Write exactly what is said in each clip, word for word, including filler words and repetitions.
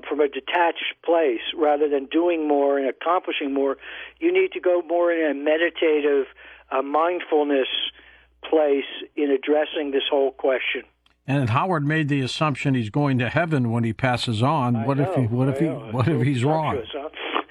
from a detached place rather than doing more and accomplishing more. You need to go more in a meditative uh, mindfulness place in addressing this whole question. And Howard made the assumption he's going to heaven when he passes on. I What know, if he? What if he? What if he's wrong? Huh?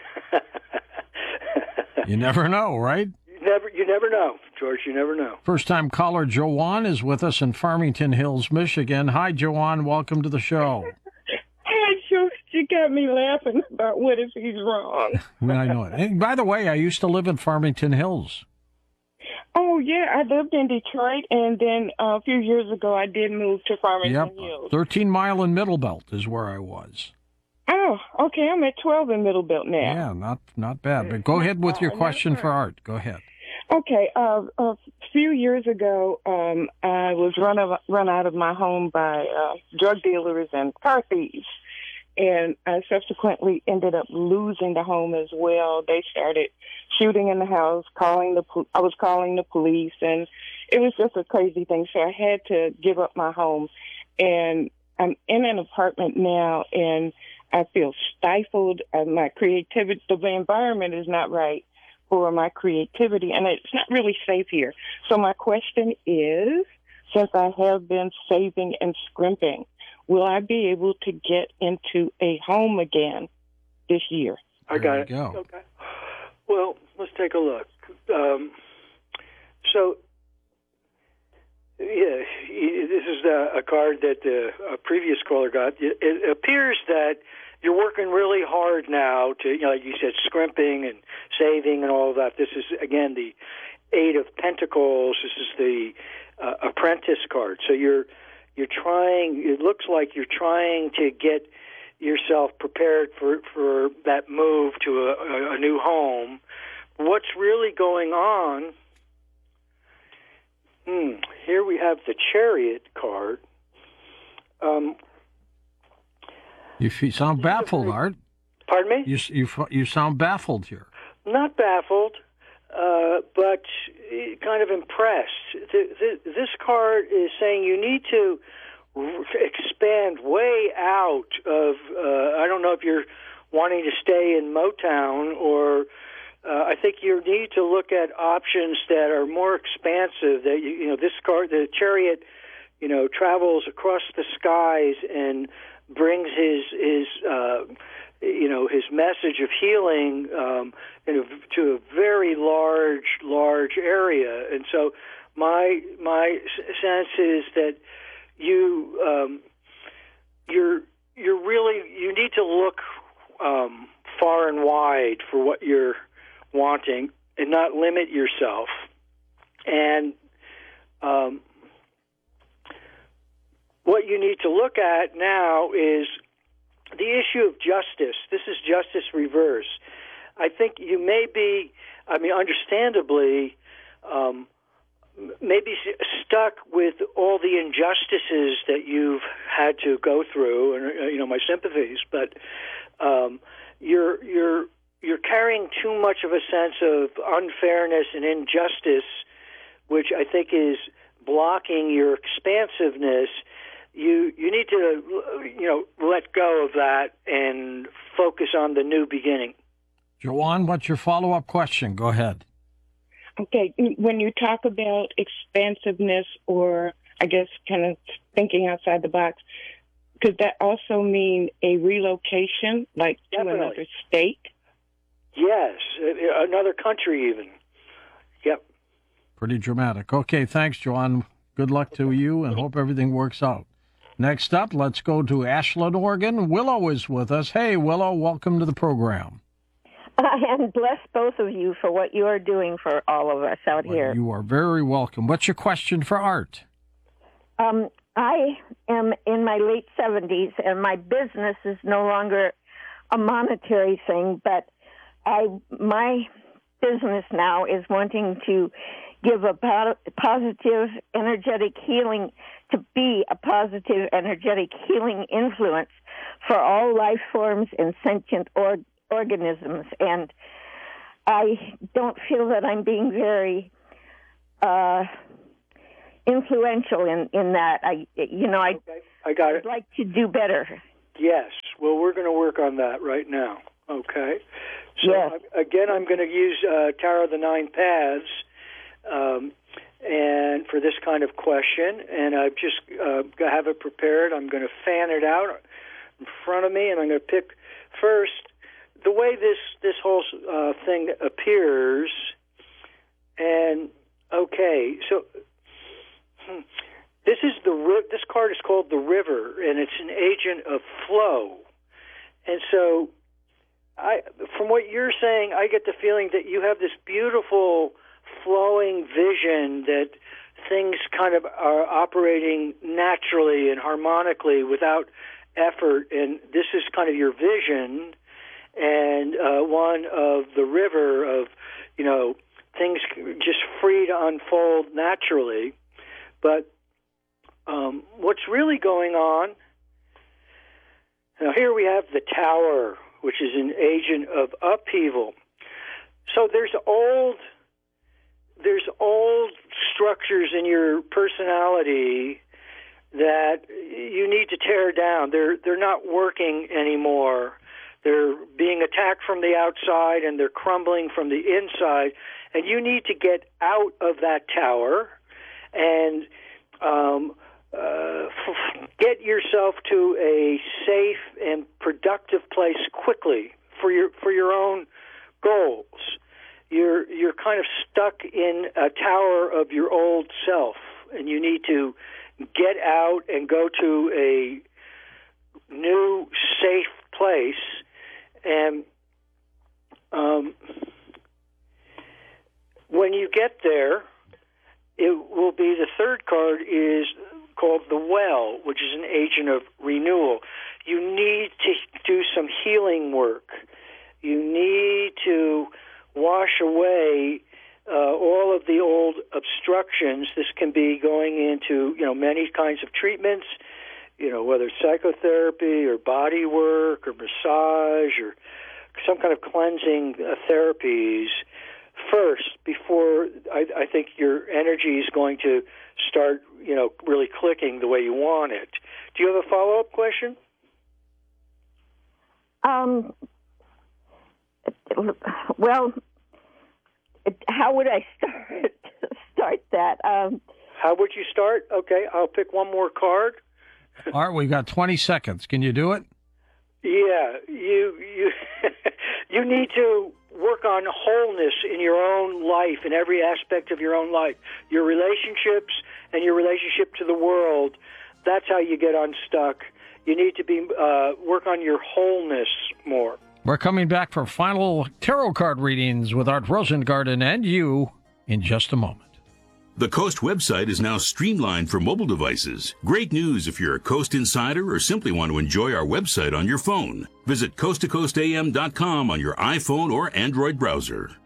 You never know, right? You never, you never know, George. You never know. First-time caller Joanne is with us in Farmington Hills, Michigan. Hi, Joanne. Welcome to the show. Hi, George. You got me laughing about what if he's wrong. I know it. And by the way, I used to live in Farmington Hills. Oh, yeah. I lived in Detroit, and then uh, a few years ago, I did move to Farmington Yep. Hills. thirteen mile in Middle Belt is where I was. Oh, okay. I'm at twelve in Middle Belt now. Yeah, not not bad. But go ahead with your question for Art. Go ahead. Okay. Uh, a few years ago, um, I was run, of, run out of my home by uh, drug dealers and car thieves. And I subsequently ended up losing the home as well. They started shooting in the house, calling the po- I was calling the police, and it was just a crazy thing. So I had to give up my home. And I'm in an apartment now, and I feel stifled. Uh, my creativity, the environment is not right for my creativity, and it's not really safe here. So my question is, since I have been saving and scrimping, will I be able to get into a home again this year? I got it. Go. Okay. Well, let's take a look. Um, so, yeah, this is a, a card that the a previous caller got. It, it appears that you're working really hard now to, you know, like you said, scrimping and saving and all of that. This is, again, the Eight of Pentacles. This is the uh, Apprentice card. So you're you're trying, it looks like you're trying to get yourself prepared for, for that move to a, a new home. What's really going on? Hmm, here we have the Chariot card. Um, You, f- you sound baffled, Art. pardon me? You, s- you, f- you sound baffled here. Not baffled, uh, but kind of impressed. Th- th- this card is saying you need to r- expand way out of, uh, I don't know if you're wanting to stay in Motown or uh, I think you need to look at options that are more expansive. That you, you know, this card, the Chariot, you know, travels across the skies and brings his his uh, you know his message of healing um, in a, to a very large large area. And so my my sense is that you um, you're you're really you need to look um, far and wide for what you're wanting and not limit yourself. And um, what you need to look at now is the issue of justice. This is justice reverse. I think you may be, I mean, understandably, um, maybe stuck with all the injustices that you've had to go through, and uh, you know, my sympathies. But um, you're you're you're carrying too much of a sense of unfairness and injustice, which I think is blocking your expansiveness. You you need to you know let go of that and focus on the new beginning. Joanne, what's your follow-up question? Go ahead. Okay, when you talk about expansiveness or, I guess, kind of thinking outside the box, could that also mean a relocation, like to Definitely. another state? Yes, another country even. Yep. Pretty dramatic. Okay, thanks, Joanne. Good luck to you, and hope everything works out. Next up, let's go to Ashland, Oregon. Willow is with us. Hey, Willow, welcome to the program. And bless both of you for what you are doing for all of us out Well, here. you are very welcome. What's your question for Art? Um, I am in my late seventies, and my business is no longer a monetary thing, but I my business now is wanting to give a po- positive, energetic healing, to be a positive, energetic healing influence for all life forms and sentient or- organisms. And I don't feel that I'm being very uh, influential in, in that. I, you know, I, Okay. I got I'd it. like to do better. Yes. Well, we're going to work on that right now. Okay. So Yes. I, again, I'm going to use uh, Tarot of the Nine Paths, um, and for this kind of question, and I've just uh, have it prepared. I'm going to fan it out in front of me, and I'm going to pick first the way this this whole uh, thing appears. And okay, so hmm, this is the ri- this card is called the River, and it's an agent of flow. And so, I from what you're saying, I get the feeling that you have this beautiful flowing vision that things kind of are operating naturally and harmonically without effort, and this is kind of your vision, and uh, one of the river of, you know, things just free to unfold naturally. But um, what's really going on, now here we have the Tower, which is an agent of upheaval. So there's old there's old structures in your personality that you need to tear down. They're they're not working anymore. They're being attacked from the outside and they're crumbling from the inside. And you need to get out of that tower and um, uh, f- get yourself to a safe and productive place quickly for your for your own goals. You're you're kind of stuck in a tower of your old self, and you need to get out and go to a new, safe place. And um, when you get there, it will be the third card is called the Well, which is an agent of renewal. You need to do some healing work. You need to wash away uh, all of the old obstructions. This can be going into, you know, many kinds of treatments, you know, whether it's psychotherapy or body work or massage or some kind of cleansing uh, therapies first before I, I think your energy is going to start, you know, really clicking the way you want it. Do you have a follow-up question? Um. Well, how would I start start that? Um, how would you start? Okay, I'll pick one more card. All right, we've got twenty seconds. Can you do it? Yeah, you you you need to work on wholeness in your own life, in every aspect of your own life, your relationships and your relationship to the world. That's how you get unstuck. You need to be uh, work on your wholeness more. We're coming back for final tarot card readings with Art Rosengarten and you in just a moment. The Coast website is now streamlined for mobile devices. Great news if you're a Coast insider or simply want to enjoy our website on your phone. Visit coast to coast a m dot com on your iPhone or Android browser.